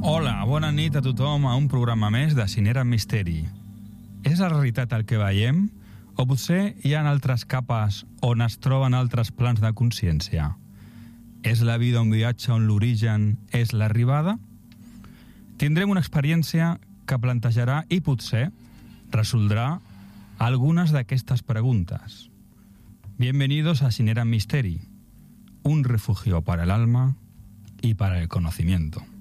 Hola, bona nit a tothom a un programa més de Cinera Misteri. És la realitat el que veiem? O potser hi ha altres capes on es troben altres plans de consciència? És la vida un viatge on l'origen és l'arribada? Tindrem una experiència que plantejarà i potser resoldrà algunes d'aquestes preguntes. Bienvenidos a Cinera Misteri, un refugio para el alma y para el conocimiento.